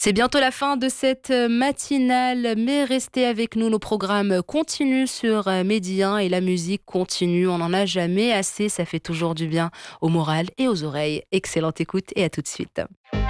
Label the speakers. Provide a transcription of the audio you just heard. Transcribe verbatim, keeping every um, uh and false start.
Speaker 1: C'est bientôt la fin de cette matinale, mais restez avec nous, nos programmes continuent sur Medi un et la musique continue, on n'en a jamais assez, ça fait toujours du bien au moral et aux oreilles. Excellente écoute et à tout de suite.